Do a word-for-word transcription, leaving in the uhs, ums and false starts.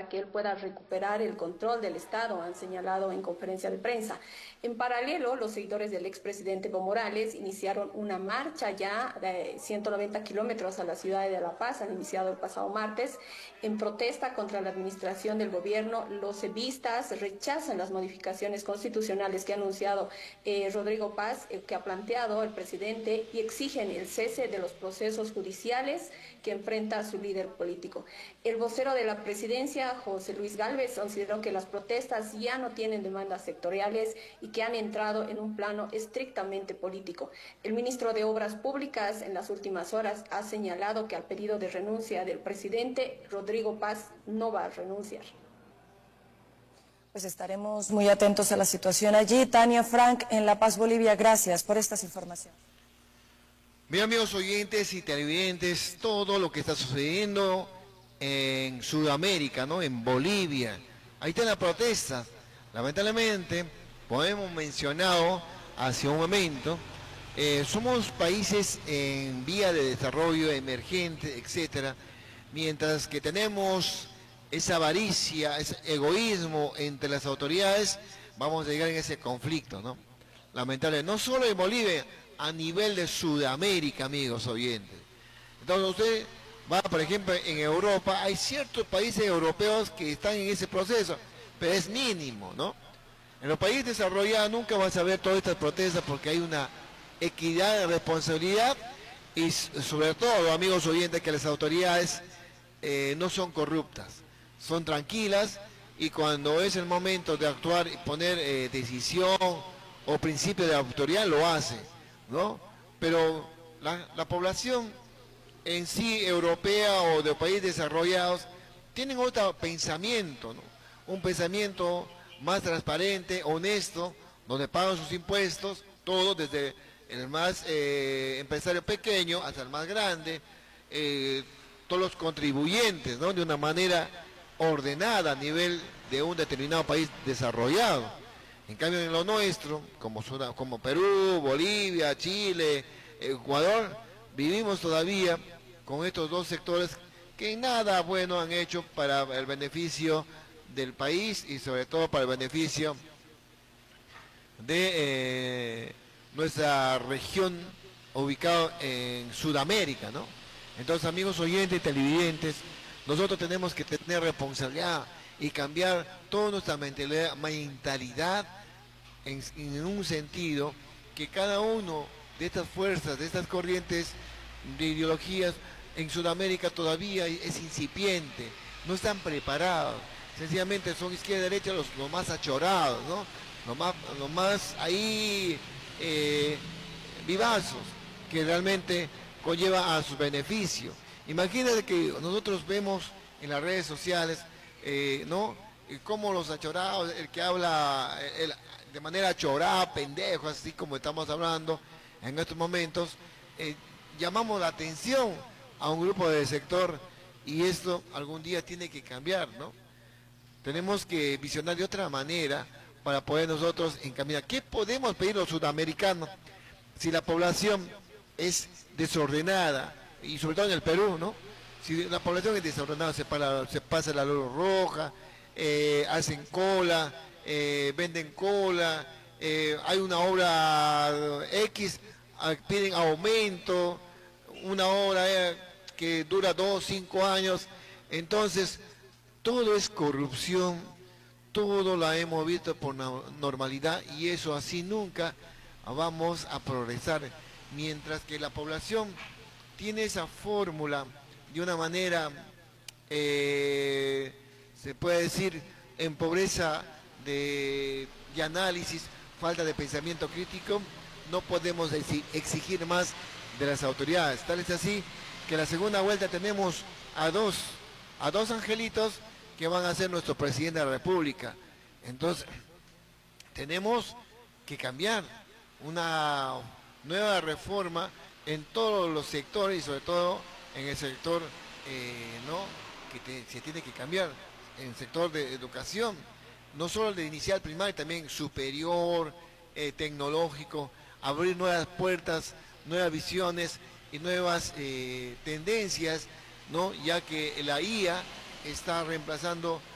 para que él pueda recuperar el control del Estado, han señalado en conferencia de prensa. En paralelo, los seguidores del expresidente Evo Morales iniciaron una marcha ya de ciento noventa kilómetros a la ciudad de La Paz, han iniciado el pasado martes, en protesta contra la administración del gobierno. Los evistas rechazan las modificaciones constitucionales que ha anunciado eh, Rodrigo Paz, eh, que ha planteado el presidente, y exigen el cese de los procesos judiciales que enfrenta a su líder político. El vocero de la presidencia, José Luis Gálvez, consideró que las protestas ya no tienen demandas sectoriales y que han entrado en un plano estrictamente político. El ministro de Obras Públicas en las últimas horas ha señalado que al pedido de renuncia del presidente, Rodrigo Paz no va a renunciar. Pues estaremos muy atentos a la situación allí. Tania Frank, en La Paz, Bolivia, gracias por estas informaciones. Bien, amigos oyentes y televidentes, todo lo que está sucediendo en Sudamérica, ¿no? En Bolivia. Ahí están las protestas. Lamentablemente, como hemos mencionado hace un momento, eh, somos países en vía de desarrollo, emergente, etcétera, mientras que tenemos esa avaricia, ese egoísmo entre las autoridades, vamos a llegar en ese conflicto, ¿no? Lamentablemente, no solo en Bolivia, a nivel de Sudamérica, amigos oyentes. Entonces usted va, por ejemplo, en Europa, hay ciertos países europeos que están en ese proceso, pero es mínimo, ¿no? En los países desarrollados nunca vas a ver todas estas protestas porque hay una equidad de responsabilidad y sobre todo, amigos oyentes, que las autoridades eh, no son corruptas, son tranquilas, y cuando es el momento de actuar y poner eh, decisión o principio de autoridad, lo hace, ¿no? Pero la, la población en sí, europea o de países desarrollados, tienen otro pensamiento, ¿no? Un pensamiento más transparente, honesto, donde pagan sus impuestos, todo desde el más eh, empresario pequeño hasta el más grande, eh, todos los contribuyentes, ¿no? De una manera ordenada a nivel de un determinado país desarrollado. En cambio, en lo nuestro, como, como Perú, Bolivia, Chile, Ecuador, vivimos todavía con estos dos sectores que nada bueno han hecho para el beneficio del país y sobre todo para el beneficio de eh, nuestra región ubicada en Sudamérica, ¿no? Entonces, amigos oyentes y televidentes, nosotros tenemos que tener responsabilidad y cambiar toda nuestra mentalidad, mentalidad en, en un sentido que cada uno de estas fuerzas, de estas corrientes de ideologías en Sudamérica todavía es incipiente, no están preparados, sencillamente son izquierda y derecha los, los más achorados, ¿no? Los más, los más ahí eh, vivazos, que realmente conlleva a su beneficio. Imagínate que nosotros vemos en las redes sociales, eh, ¿no? Como los achorados, el que habla el, de manera achorada, pendejo, así como estamos hablando en estos momentos, eh, llamamos la atención a un grupo de sector, y esto algún día tiene que cambiar, ¿no? Tenemos que visionar de otra manera para poder nosotros encaminar. ¿Qué podemos pedir los sudamericanos si la población es desordenada? Y sobre todo en el Perú, ¿no? Si la población es desordenada, se, para, se pasa la luz roja, eh, hacen cola, eh, venden cola, eh, hay una obra X, piden aumento, una obra eh, que dura dos, cinco años, entonces todo es corrupción, todo lo hemos visto por normalidad, y eso así nunca vamos a progresar, mientras que la población tiene esa fórmula de una manera, eh, se puede decir, en pobreza de, de análisis, falta de pensamiento crítico, no podemos exigir más de las autoridades. Tal es así que en la segunda vuelta tenemos a dos, a dos angelitos que van a ser nuestro presidente de la República. Entonces, tenemos que cambiar una nueva reforma en todos los sectores y sobre todo en el sector eh, ¿no? que te, se tiene que cambiar, en el sector de educación, no solo de inicial, primaria, también superior, eh, tecnológico, abrir nuevas puertas, nuevas visiones y nuevas eh, tendencias, ¿no? Ya que la I A está reemplazando